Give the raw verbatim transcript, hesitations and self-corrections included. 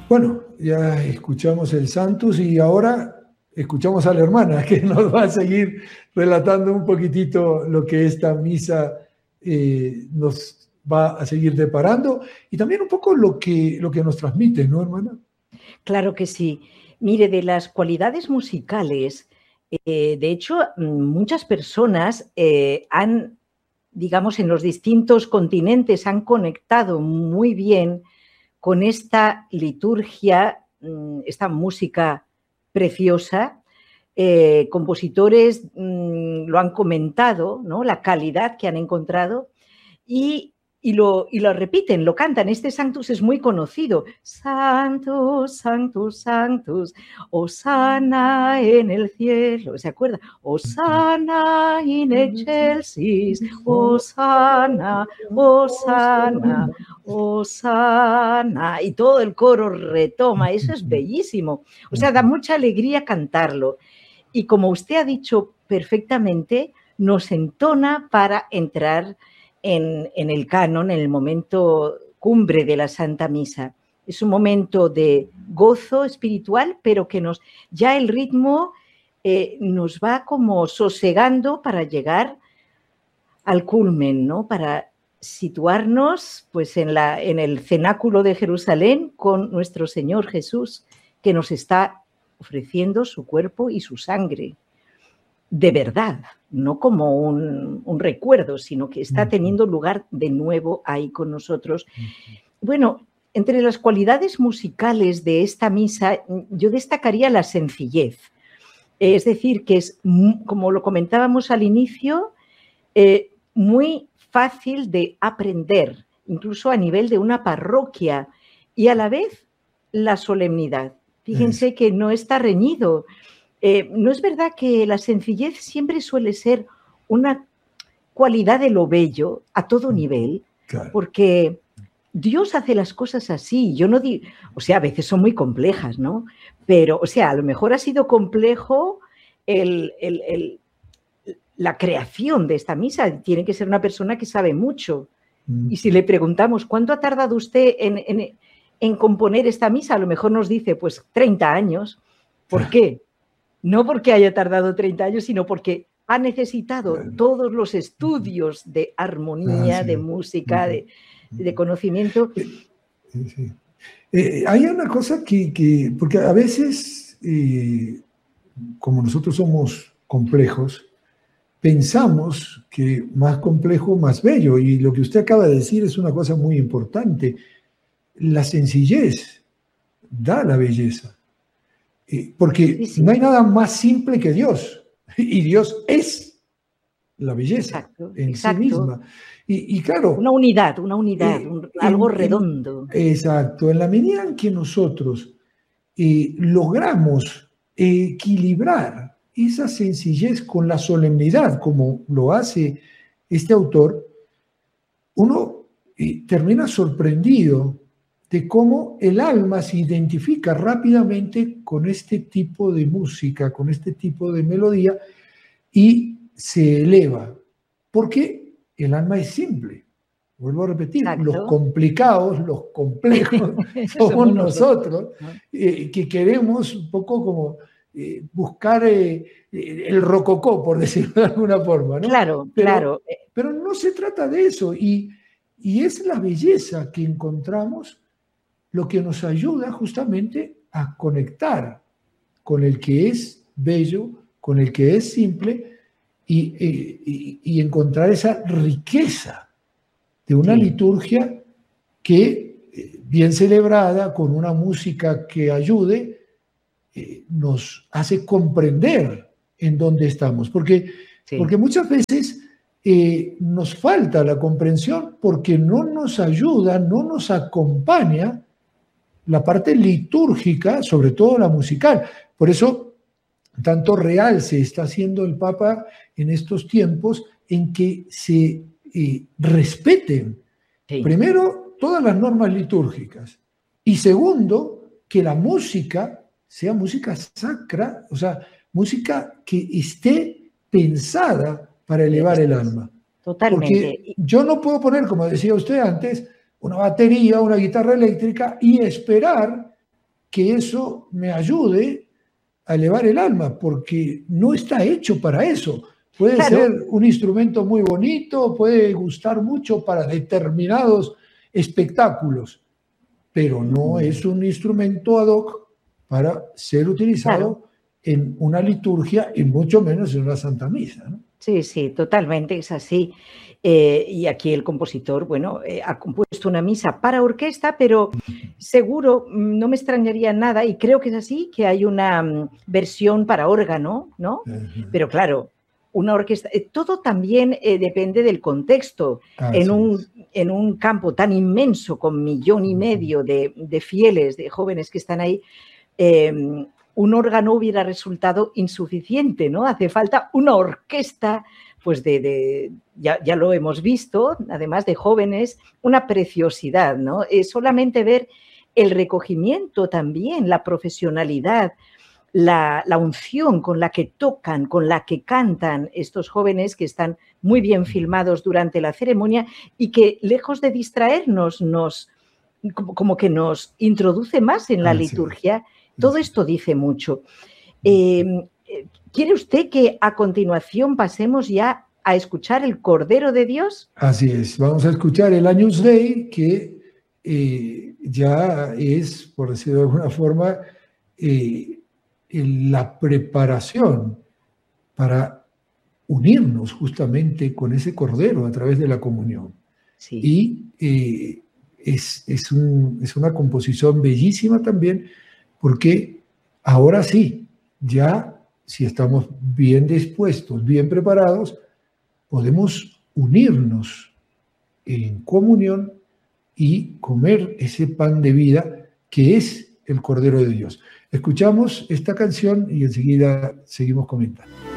Bueno, ya escuchamos el Santus y ahora escuchamos a la hermana que nos va a seguir relatando un poquitito lo que esta misa eh, nos va a seguir deparando y también un poco lo que, lo que nos transmite, ¿no, hermana? Claro que sí. Mire, de las cualidades musicales, eh, de hecho, muchas personas eh, han, digamos, en los distintos continentes han conectado muy bien con esta liturgia, esta música preciosa. Eh, compositores mmm, lo han comentado, ¿no? La calidad que han encontrado y, y, lo, y lo repiten, lo cantan. Este Sanctus es muy conocido. Sanctus, Sanctus, Sanctus, Hosanna en el cielo. ¿Se acuerda? Hosanna in excelsis, Hosanna, Hosanna, Hosanna. Y todo el coro retoma. Eso es bellísimo. O sea, da mucha alegría cantarlo. Y como usted ha dicho perfectamente, nos entona para entrar en, en el canon, en el momento cumbre de la Santa Misa. Es un momento de gozo espiritual, pero que nos ya el ritmo eh, nos va como sosegando para llegar al culmen, ¿no? Para situarnos pues, en, la, en el cenáculo de Jerusalén con nuestro Señor Jesús, que nos está ofreciendo su cuerpo y su sangre, de verdad, no como un, un recuerdo, sino que está teniendo lugar de nuevo ahí con nosotros. Bueno, entre las cualidades musicales de esta misa, yo destacaría la sencillez. Es decir, que es, como lo comentábamos al inicio, eh, muy fácil de aprender, incluso a nivel de una parroquia, y a la vez la solemnidad. Fíjense que no está reñido. Eh, no es verdad que la sencillez siempre suele ser una cualidad de lo bello a todo nivel, claro, porque Dios hace las cosas así. Yo no digo, o sea, a veces son muy complejas, ¿no? Pero, o sea, a lo mejor ha sido complejo el, el, el, la creación de esta misa. Tiene que ser una persona que sabe mucho. Mm. Y si le preguntamos, ¿cuánto ha tardado usted en, en, en componer esta misa? A lo mejor nos dice, pues, treinta años. ¿Por qué? No porque haya tardado treinta años, sino porque ha necesitado bueno. todos los estudios de armonía, ah, sí. de música, uh-huh. de, de conocimiento. Sí, sí. Eh, hay una cosa que, que, porque a veces, eh, como nosotros somos complejos, pensamos que más complejo, más bello, y lo que usted acaba de decir es una cosa muy importante. La sencillez da la belleza. Porque sí, sí. no hay nada más simple que Dios, y Dios es la belleza exacto, en exacto. sí misma. Y, y claro... Una unidad, una unidad, eh, un, algo en, redondo. En, exacto, en la medida en que nosotros eh, logramos equilibrar esa sencillez con la solemnidad, como lo hace este autor, uno eh, termina sorprendido de cómo el alma se identifica rápidamente con este tipo de música, con este tipo de melodía, y se eleva. Porque el alma es simple. Vuelvo a repetir, exacto. Los complicados, los complejos, somos nosotros, eh, que queremos un poco como eh, buscar eh, el rococó, por decirlo de alguna forma, ¿no? Claro, pero, claro. Pero no se trata de eso, y, y es la belleza que encontramos lo que nos ayuda justamente a conectar con el que es bello, con el que es simple, y, y, y encontrar esa riqueza de una sí. liturgia que, bien celebrada, con una música que ayude, eh, nos hace comprender en dónde estamos. Porque, sí. porque muchas veces eh, nos falta la comprensión porque no nos ayuda, no nos acompaña la parte litúrgica, sobre todo la musical. Por eso, tanto realce está haciendo el Papa en estos tiempos en que se eh, respeten, sí. primero, todas las normas litúrgicas, y segundo, que la música sea música sacra, o sea, música que esté pensada para elevar sí, el alma. Totalmente. Porque yo no puedo poner, como decía usted antes, una batería, una guitarra eléctrica y esperar que eso me ayude a elevar el alma, porque no está hecho para eso. Puede Claro. ser un instrumento muy bonito, puede gustar mucho para determinados espectáculos, pero no es un instrumento ad hoc para ser utilizado Claro. en una liturgia y mucho menos en una Santa Misa, ¿no? Sí, sí, totalmente, es así. Eh, y aquí el compositor, bueno, eh, ha compuesto una misa para orquesta, pero seguro, no me extrañaría nada, y creo que es así, que hay una um, versión para órgano, ¿no? Uh-huh. Pero claro, una orquesta, eh, todo también eh, depende del contexto. En un, en un campo tan inmenso, con millón y medio de, de fieles, de jóvenes que están ahí, eh, un órgano hubiera resultado insuficiente, ¿no? Hace falta una orquesta, pues de, de ya, ya lo hemos visto, además de jóvenes, una preciosidad, ¿no? Es solamente ver el recogimiento también, la profesionalidad, la, la unción con la que tocan, con la que cantan estos jóvenes que están muy bien filmados durante la ceremonia y que, lejos de distraernos, nos, como, como que nos introduce más en la ah, liturgia. Sí. Todo esto dice mucho. Eh, ¿Quiere usted que a continuación pasemos ya a escuchar el Cordero de Dios? Así es. Vamos a escuchar el Agnus Dei, que eh, ya es, por decirlo de alguna forma, eh, la preparación para unirnos justamente con ese Cordero a través de la comunión. Sí. Y eh, es, es, un, es una composición bellísima también, porque ahora sí, ya si estamos bien dispuestos, bien preparados, podemos unirnos en comunión y comer ese pan de vida que es el Cordero de Dios. Escuchamos esta canción y enseguida seguimos comentando.